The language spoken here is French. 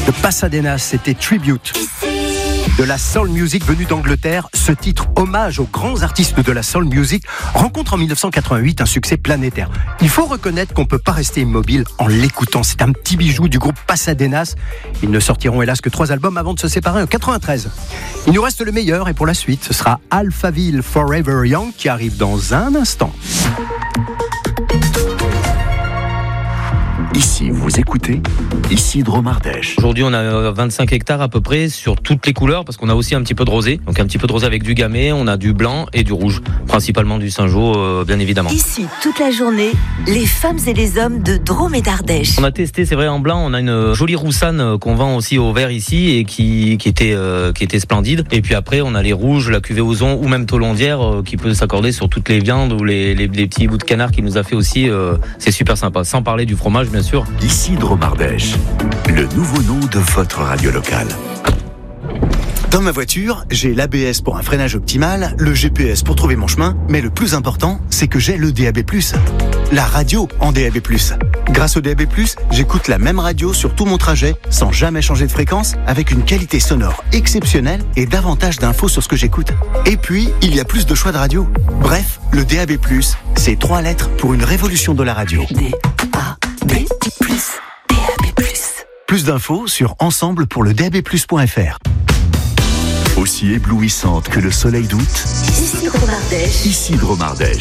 de Pasadena, c'était Tribute. De la soul music venue d'Angleterre, ce titre, hommage aux grands artistes de la soul music, rencontre en 1988 un succès planétaire. Il faut reconnaître qu'on ne peut pas rester immobile en l'écoutant. C'est un petit bijou du groupe Pasadenas. Ils ne sortiront hélas que 3 albums avant de se séparer en 93. Il nous reste le meilleur et pour la suite, ce sera Alphaville Forever Young qui arrive dans un instant. Ici, vous écoutez Isidro Mardèche. Aujourd'hui, on a 25 hectares à peu près sur toutes les couleurs parce qu'on a aussi un petit peu de rosé. Donc un petit peu de rosé avec du gamay, on a du blanc et du rouge. Principalement du Saint-Jean, bien évidemment. Ici, toute la journée, les femmes et les hommes de Drôme et d'Ardèche. On a testé, c'est vrai, en blanc. On a une jolie roussanne qu'on vend aussi au vert ici et qui était splendide. Et puis après, on a les rouges, la cuvée Ozon ou même Tolondière qui peut s'accorder sur toutes les viandes ou les petits bouts de canard qu'il nous a fait aussi. C'est super sympa. Sans parler du fromage, bien sûr. Isidro Mardèche, le nouveau nom de votre radio locale. Dans ma voiture, j'ai l'ABS pour un freinage optimal, le GPS pour trouver mon chemin, mais le plus important, c'est que j'ai le DAB+. La radio en DAB+. Grâce au DAB+, j'écoute la même radio sur tout mon trajet, sans jamais changer de fréquence, avec une qualité sonore exceptionnelle et davantage d'infos sur ce que j'écoute. Et puis, il y a plus de choix de radio. Bref, le DAB+, c'est 3 lettres pour une révolution de la radio. DAB+. Plus d'infos sur ensemble-pour-le-DAB+.fr. Aussi éblouissante que le soleil d'août, Isidro Mardèche. Isidro Mardèche.